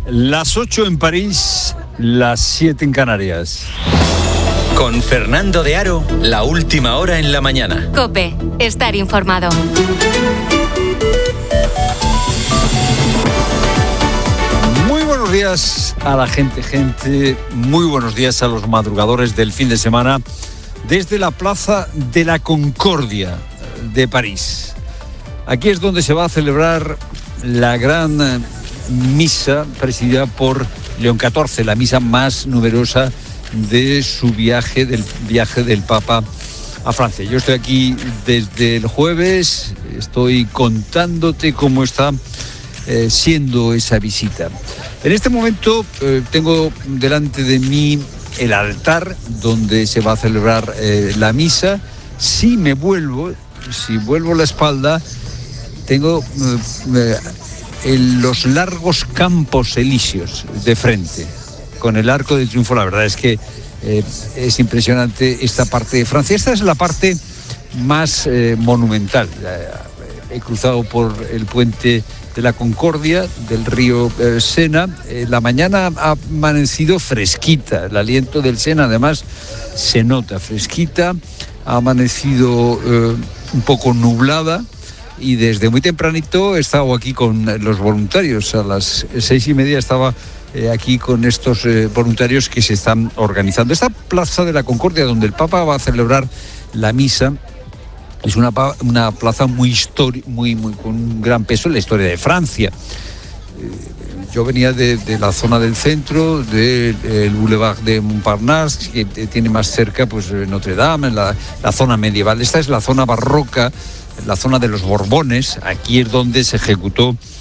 Las 8 en París, las 7 en Canarias. Con Fernando de Aro, la última hora en la mañana. COPE, estar informado. Muy buenos días a la gente, muy buenos días a los madrugadores del fin de semana desde la Plaza de la Concordia de París. Aquí es donde se va a celebrar la gran misa presidida por León XIV, la misa más numerosa de su viaje, del viaje del Papa a Francia. Yo estoy aquí desde el jueves, estoy contándote cómo está siendo esa visita. En este momento tengo delante de mí el altar donde se va a celebrar la misa. Si vuelvo la espalda, tengo los largos campos elíseos de frente, con el Arco de Triunfo. La verdad es que es impresionante esta parte de Francia. Esta es la parte más monumental. He cruzado por el puente de la Concordia, del río Sena. La mañana ha amanecido fresquita, el aliento del Sena además se nota fresquita, ha amanecido un poco nublada. Y desde muy tempranito he estado aquí con los voluntarios. A las 6:30 estaba aquí con estos voluntarios que se están organizando. Esta Plaza de la Concordia, donde el Papa va a celebrar la misa, es una plaza muy histórica, muy con un gran peso en la historia de Francia. Yo venía de la zona del centro, del Boulevard de Montparnasse, que tiene más cerca pues Notre Dame, la zona medieval. Esta es la zona barroca, la zona de los Borbones. Aquí es donde se ejecutó